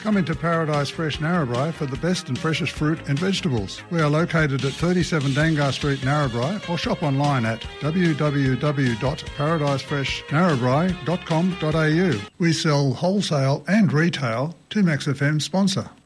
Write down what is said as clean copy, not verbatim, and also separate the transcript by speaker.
Speaker 1: Come into Paradise Fresh Narrabri for the best and freshest fruit and vegetables. We are located at 37 Dangar Street, Narrabri, or shop online at www.paradisefreshnarrabri.com.au. We sell wholesale and retail to Max FM sponsor.